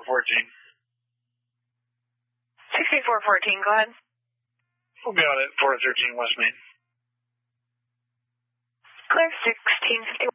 6414. 6414, go ahead. We'll be on it, 413 West Main. Clear, 1651.